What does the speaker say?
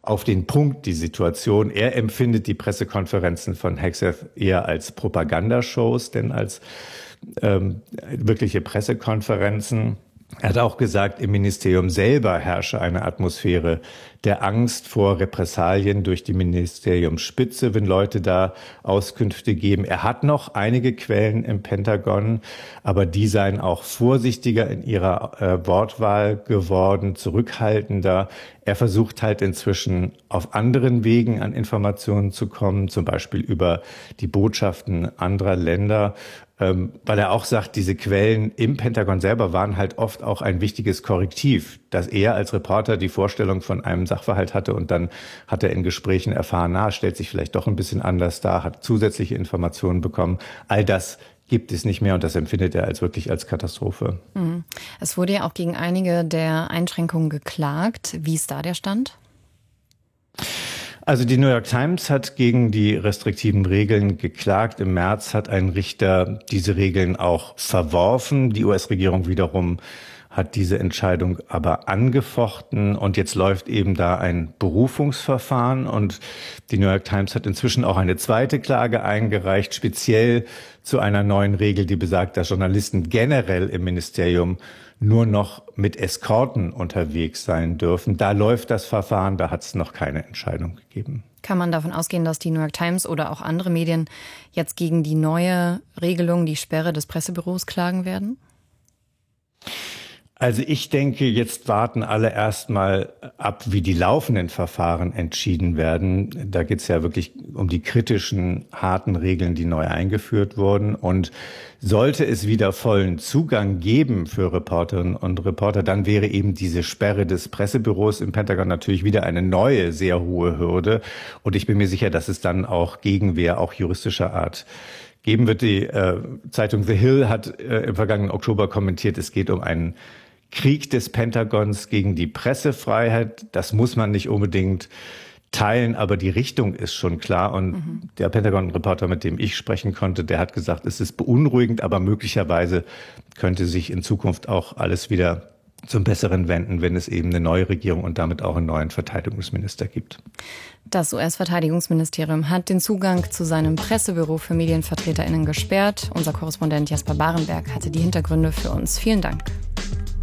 auf den Punkt die Situation. Er empfindet die Pressekonferenzen von Hegseth eher als Propagandashows, denn als wirkliche Pressekonferenzen. Er hat auch gesagt, im Ministerium selber herrsche eine Atmosphäre der Angst vor Repressalien durch die Ministeriumsspitze, wenn Leute da Auskünfte geben. Er hat noch einige Quellen im Pentagon, aber die seien auch vorsichtiger in ihrer Wortwahl geworden, zurückhaltender. Er versucht halt inzwischen auf anderen Wegen an Informationen zu kommen, zum Beispiel über die Botschaften anderer Länder, weil er auch sagt, diese Quellen im Pentagon selber waren halt oft auch ein wichtiges Korrektiv, dass er als Reporter die Vorstellung von einem Sachverhalt hatte und dann hat er in Gesprächen erfahren, stellt sich vielleicht doch ein bisschen anders dar, hat zusätzliche Informationen bekommen. All das gibt es nicht mehr und das empfindet er wirklich als Katastrophe. Es wurde ja auch gegen einige der Einschränkungen geklagt. Wie ist da der Stand? Also die New York Times hat gegen die restriktiven Regeln geklagt. Im März hat ein Richter diese Regeln auch verworfen. Die US-Regierung wiederum hat diese Entscheidung aber angefochten und jetzt läuft eben da ein Berufungsverfahren und die New York Times hat inzwischen auch eine zweite Klage eingereicht, speziell zu einer neuen Regel, die besagt, dass Journalisten generell im Ministerium nur noch mit Eskorten unterwegs sein dürfen. Da läuft das Verfahren, da hat es noch keine Entscheidung gegeben. Kann man davon ausgehen, dass die New York Times oder auch andere Medien jetzt gegen die neue Regelung, die Sperre des Pressebüros klagen werden? Also ich denke, jetzt warten alle erstmal ab, wie die laufenden Verfahren entschieden werden. Da geht es ja wirklich um die kritischen, harten Regeln, die neu eingeführt wurden. Und sollte es wieder vollen Zugang geben für Reporterinnen und Reporter, dann wäre eben diese Sperre des Pressebüros im Pentagon natürlich wieder eine neue, sehr hohe Hürde. Und ich bin mir sicher, dass es dann auch Gegenwehr, auch juristischer Art, geben wird. Die Zeitung The Hill hat im vergangenen Oktober kommentiert, es geht um einen Krieg des Pentagons gegen die Pressefreiheit. Das muss man nicht unbedingt teilen, aber die Richtung ist schon klar. Und der Pentagon-Reporter, mit dem ich sprechen konnte, der hat gesagt, es ist beunruhigend, aber möglicherweise könnte sich in Zukunft auch alles wieder zum Besseren wenden, wenn es eben eine neue Regierung und damit auch einen neuen Verteidigungsminister gibt. Das US-Verteidigungsministerium hat den Zugang zu seinem Pressebüro für MedienvertreterInnen gesperrt. Unser Korrespondent Jasper Barenberg hatte die Hintergründe für uns. Vielen Dank.